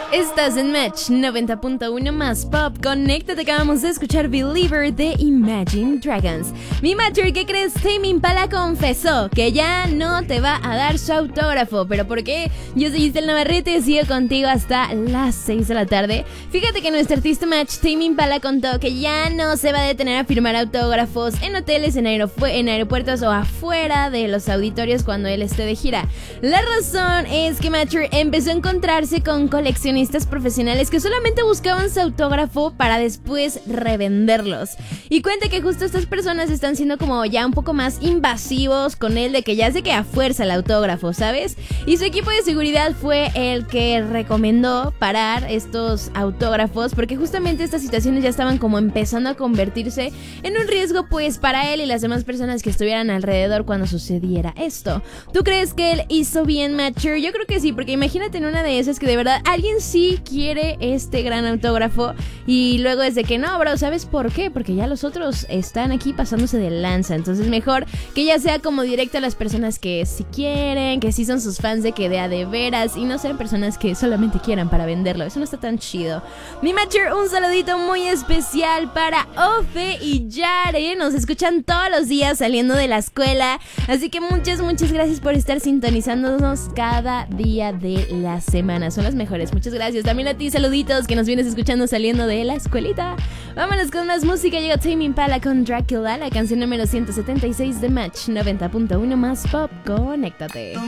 Estás en Match 90.1 más Pop. Conéctate, acabamos de escuchar Believer de Imagine Dragons. Mi Matcher, ¿qué crees? Tame Impala confesó que ya no te va a dar su autógrafo. ¿Pero por qué? Yo soy Giselle Navarrete, sigo contigo hasta las 6 de la tarde. Fíjate que nuestro artista Match, Tame Impala, contó que ya no se va a detener a firmar autógrafos en hoteles, en aeropuertos o afuera de los auditorios cuando él esté de gira. La razón es que Matcher empezó a encontrarse con coleccionistas profesionales que solamente buscaban su autógrafo para después revenderlos. Y cuenta que justo estas personas están siendo como ya un poco más invasivos con él, de que ya se queda a fuerza el autógrafo, ¿sabes? Y su equipo de seguridad fue el que recomendó parar estos autógrafos, porque justamente estas situaciones ya estaban como empezando a convertirse en un riesgo pues para él y las demás personas que estuvieran alrededor cuando sucediera esto. ¿Tú crees que él hizo bien, Matcher? Yo creo que sí, porque imagínate en una de esas que de verdad alguien sí quiere este gran autógrafo y luego es de que no, bro, ¿sabes por qué? Porque ya los otros están aquí pasándose de lanza. Entonces mejor que ya sea como directo a las personas que sí quieren, que sí son sus fans de que de a de veras, y no sean personas que solamente quieran para venderlo. Eso no está tan chido. Mi Matcher, un saludito muy especial para Ofe y Yare. Nos escuchan todos los días saliendo de la escuela, así que muchas gracias por estar sintonizándonos cada día de la semana. Son las mejores. Muchas gracias. También a ti, saluditos, que nos vienes escuchando saliendo de la escuelita. Vámonos con más música. Llega Tame Impala con Dracula, la canción número 176 de Match 90.1 más Pop. Conéctate.